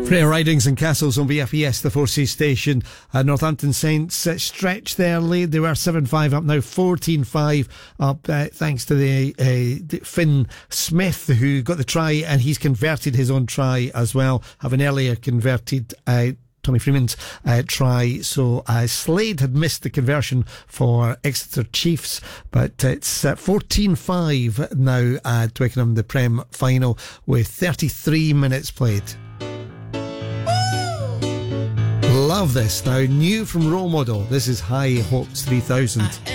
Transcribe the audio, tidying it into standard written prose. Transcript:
Freya Ridings and Castles on BFES, the Forces station. Northampton Saints stretched their lead. They were 7-5 up, now 14-5 up, thanks to the Finn Smith, who got the try, and he's converted his own try as well, having earlier converted Tommy Freeman's try. So Slade had missed the conversion for Exeter Chiefs, but it's 14-5 now at Twickenham, the Prem final, with 33 minutes played. Love this now, new from Role Model. This is High Hopes 3000.